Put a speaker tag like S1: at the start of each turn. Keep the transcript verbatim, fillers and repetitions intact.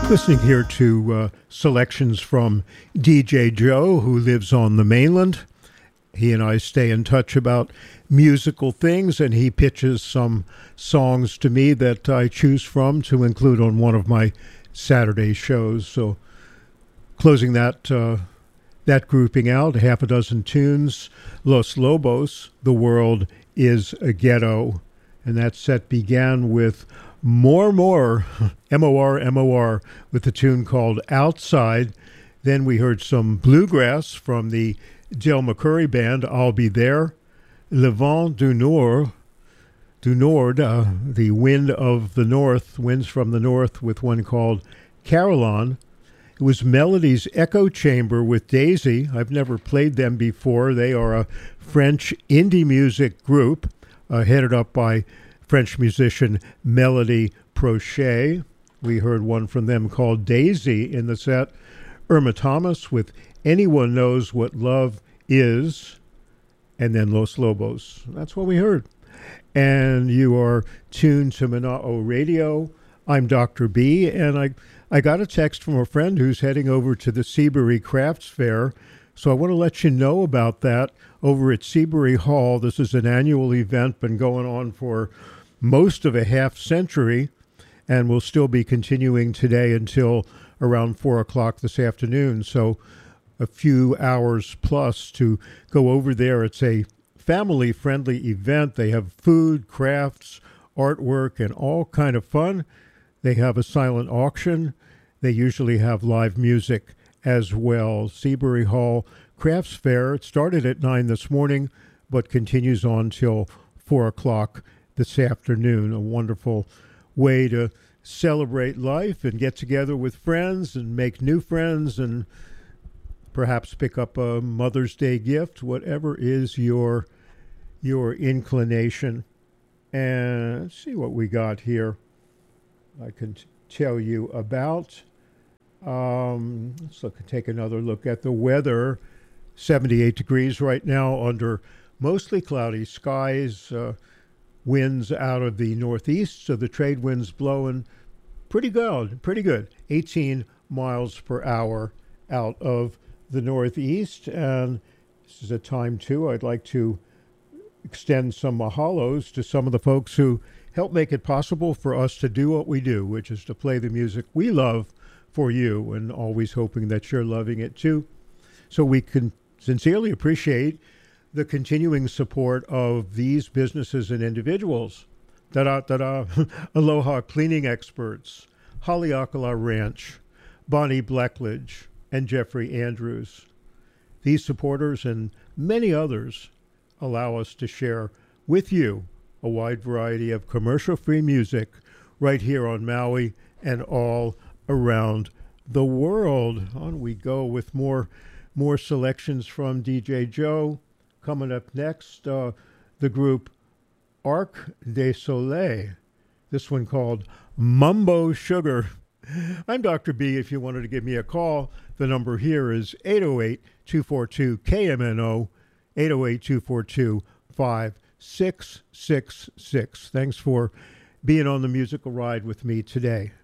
S1: Listening here to uh, selections from D J Joe, who lives on the mainland. He and I stay in touch about musical things, and he pitches some songs to me that I choose from to include on one of my Saturday shows. So closing that uh, that grouping out, half a dozen tunes, Los Lobos, The World is a Ghetto. And that set began with More More, M O R, M O R, with the tune called Outside. Then we heard some bluegrass from the Del McCoury Band, I'll Be There. Le Vent du Nord, du Nord, uh, the wind of the north, winds from the north, with one called Caroline. It was Melody's Echo Chamber with Daisy. I've never played them before. They are a French indie music group uh, headed up by French musician Melody Prochet. We heard one from them called Daisy in the set. Irma Thomas with Anyone Knows What Love Is, and then Los Lobos. That's what we heard. And you are tuned to Mana'o Radio. I'm Doctor B, and I, I got a text from a friend who's heading over to the Seabury Crafts Fair. So I want to let you know about that over at Seabury Hall. This is an annual event, been going on for most of a half century, and will still be continuing today until around four o'clock this afternoon. So a few hours plus to go over there. It's a family-friendly event. They have food, crafts, artwork, and all kind of fun. They have a silent auction. They usually have live music as well. Seabury Hall Crafts Fair. It started at nine this morning, but continues on till four o'clock this afternoon. A wonderful way to celebrate life and get together with friends and make new friends and perhaps pick up a Mother's Day gift, whatever is your your inclination. And let's see what we got here I can t- tell you about. Um, let's look, take another look at the weather. seventy-eight degrees right now under mostly cloudy skies. Uh, winds out of the northeast, so the trade winds blowing pretty good, pretty good. eighteen miles per hour out of the northeast. And this is a time, too, I'd like to extend some mahalos to some of the folks who help make it possible for us to do what we do, which is to play the music we love for you, and always hoping that you're loving it, too. So we can sincerely appreciate the continuing support of these businesses and individuals. Da-da, da-da. Aloha Cleaning Experts, Haleakala Ranch, Bonnie Blackledge, and Jeffrey Andrews. These supporters and many others allow us to share with you a wide variety of commercial-free music right here on Maui and all around the world. On we go with more, more selections from D J Joe. Coming up next, uh, the group Arc de Soleil. This one called Mumbo Sugar. I'm Doctor B. If you wanted to give me a call, the number here is eight oh eight, two four two, K M N O, eight oh eight, two four two, five six six six. Thanks for being on the musical ride with me today.